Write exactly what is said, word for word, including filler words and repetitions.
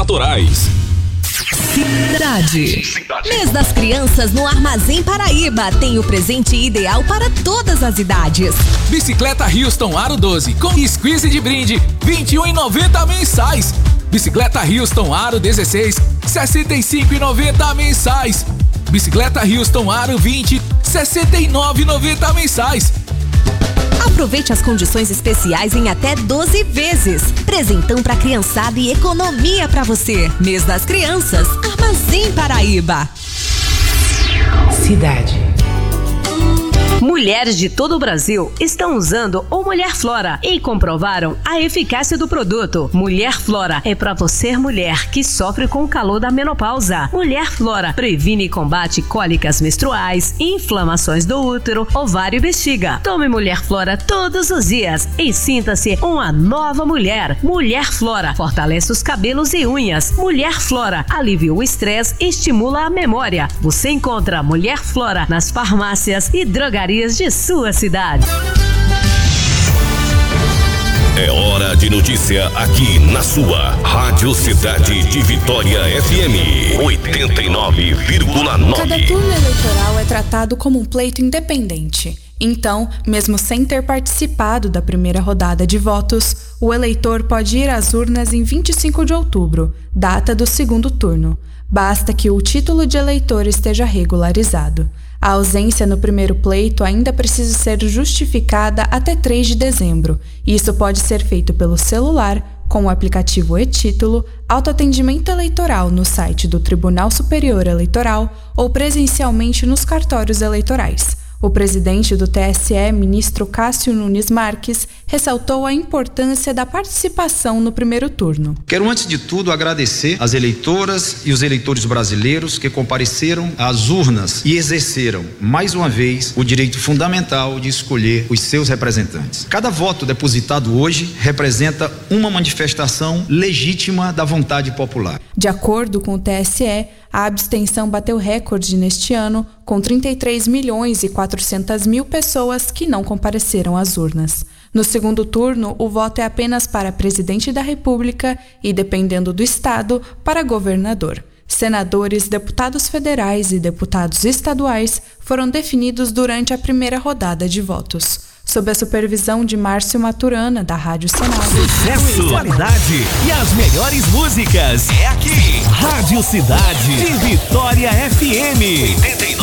naturais. Cidade. Mês das Crianças no Armazém Paraíba tem o presente ideal para todas as idades. Bicicleta Houston Aro doze com squeeze de brinde, vinte e um reais e noventa centavos mensais. Bicicleta Houston Aro dezesseis, sessenta e cinco reais e noventa centavos mensais. Bicicleta Houston Aro vinte, sessenta e nove reais e noventa centavos mensais. Aproveite as condições especiais em até doze vezes. Presentão pra criançada e economia pra você. Mês das Crianças, Armazém Paraíba. Cidade. Mulheres de todo o Brasil estão usando o Mulher Flora e comprovaram a eficácia do produto. Mulher Flora é para você, mulher que sofre com o calor da menopausa. Mulher Flora previne e combate cólicas menstruais, inflamações do útero, ovário e bexiga. Tome Mulher Flora todos os dias e sinta-se uma nova mulher. Mulher Flora fortalece os cabelos e unhas. Mulher Flora alivia o estresse e estimula a memória. Você encontra Mulher Flora nas farmácias e drogarias de sua cidade. É hora de notícia aqui na sua Rádio Cidade de Vitória F M oitenta e nove vírgula nove. Cada turno eleitoral é tratado como um pleito independente. Então, mesmo sem ter participado da primeira rodada de votos, o eleitor pode ir às urnas em vinte e cinco de outubro, data do segundo turno. Basta que o título de eleitor esteja regularizado. A ausência no primeiro pleito ainda precisa ser justificada até três de dezembro. Isso pode ser feito pelo celular, com o aplicativo e-Título, autoatendimento eleitoral no site do Tribunal Superior Eleitoral ou presencialmente nos cartórios eleitorais. O presidente do T S E, ministro Cássio Nunes Marques, ressaltou a importância da participação no primeiro turno. Quero, antes de tudo, agradecer às eleitoras e os eleitores brasileiros que compareceram às urnas e exerceram, mais uma vez, o direito fundamental de escolher os seus representantes. Cada voto depositado hoje representa uma manifestação legítima da vontade popular. De acordo com o T S E, a abstenção bateu recorde neste ano, com trinta e três milhões e quatrocentas mil pessoas que não compareceram às urnas. No segundo turno, o voto é apenas para presidente da República e, dependendo do estado, para governador. Senadores, deputados federais e deputados estaduais foram definidos durante a primeira rodada de votos. Sob a supervisão de Márcio Maturana, da Rádio Senado. Sucesso, qualidade e as melhores músicas. É aqui. Rádio Cidade de Vitória F M oitenta e nove.